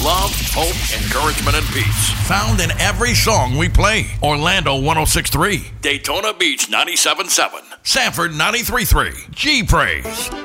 love, hope, encouragement, and peace. Found in every song we play. Orlando 106.3, Daytona Beach 97.7, Sanford 93.3, G-Praise.